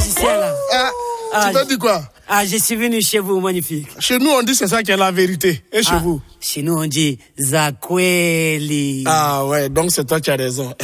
magicien là. Tu m'as dit quoi? Je suis venu chez vous, magnifique. Chez nous, on dit c'est ça qui est la vérité. Et chez vous? Chez nous, on dit Zakweli. Ouais, donc c'est toi qui as raison.